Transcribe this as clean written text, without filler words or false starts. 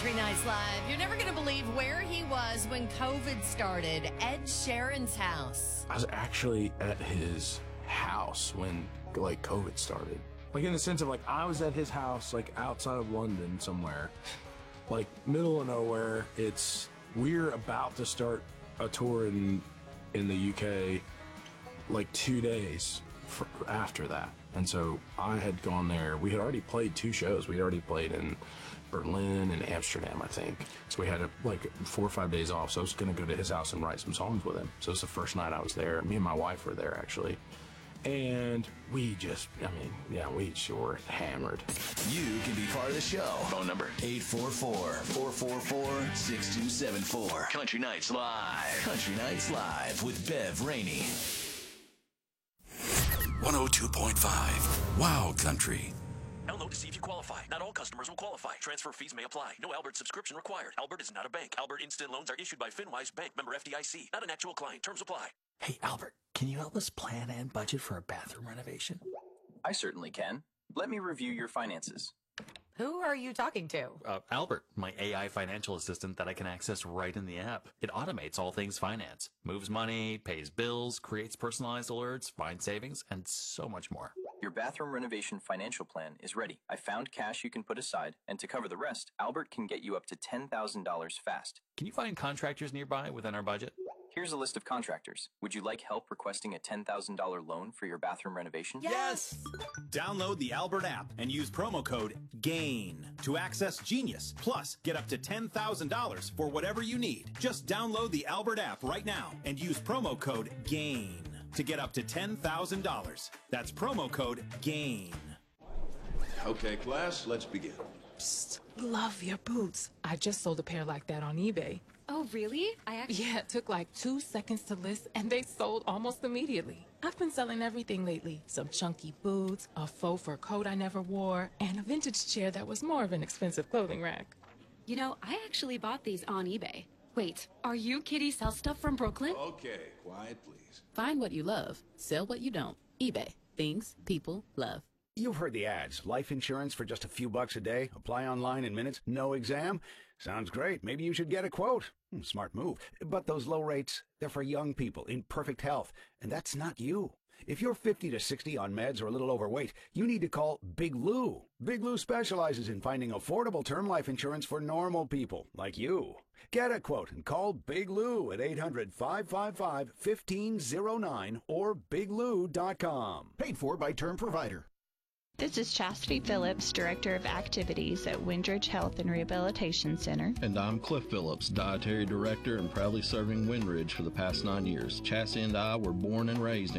Country Nights Live. You're never going to believe where he was when COVID started. Ed Sheeran's house. I was actually at his house when, COVID started. In the sense of, I was at his house, outside of London somewhere. Middle of nowhere. We're about to start a tour in the UK, 2 days after that. And so I had gone there. We had already played 2 shows. We had already played in Berlin and Amsterdam, I think. So we had 4 or 5 days off. So I was going to go to his house and write some songs with him. So it's the first night I was there. Me and my wife were there, actually. And we we sure hammered. You can be part of the show. Phone number 844-444-6274. Country Nights Live. Country Nights Live with Bev Rainey. 102.5 Wow Country. Download to see if you qualify. Not all customers will qualify. Transfer fees may apply. No Albert subscription required. Albert is not a bank. Albert Instant Loans are issued by FinWise Bank, member FDIC. Not an actual client. Terms apply. Hey, Albert, can you help us plan and budget for a bathroom renovation? I certainly can. Let me review your finances. Who are you talking to? Albert, my AI financial assistant that I can access right in the app. It automates all things finance, moves money, pays bills, creates personalized alerts, finds savings, and so much more. Your bathroom renovation financial plan is ready. I found cash you can put aside, and to cover the rest, Albert can get you up to $10,000 fast. Can you find contractors nearby within our budget? Here's a list of contractors. Would you like help requesting a $10,000 loan for your bathroom renovation? Yes! Download the Albert app and use promo code GAIN to access Genius. Plus, get up to $10,000 for whatever you need. Just download the Albert app right now and use promo code GAIN to get up to $10,000. That's promo code GAIN. Okay, class, let's begin. Psst, love your boots. I just sold a pair like that on eBay. Oh, really? Yeah, it took 2 seconds to list, and they sold almost immediately. I've been selling everything lately. Some chunky boots, a faux fur coat I never wore, and a vintage chair that was more of an expensive clothing rack. You know, I actually bought these on eBay. Wait, are you Kitty Sell Stuff from Brooklyn? Okay, quiet, please. Find what you love. Sell what you don't. eBay. Things people love. You've heard the ads. Life insurance for just a few bucks a day. Apply online in minutes. No exam. Sounds great. Maybe you should get a quote. Smart move. But those low rates, they're for young people in perfect health. And that's not you. If you're 50 to 60 on meds or a little overweight, you need to call Big Lou. Big Lou specializes in finding affordable term life insurance for normal people like you. Get a quote and call Big Lou at 800-555-1509 or biglou.com. Paid for by Term Provider. This is Chastity Phillips, Director of Activities at Windridge Health and Rehabilitation Center. And I'm Cliff Phillips, Dietary Director and proudly serving Windridge for the past 9 years. Chastity and I were born and raised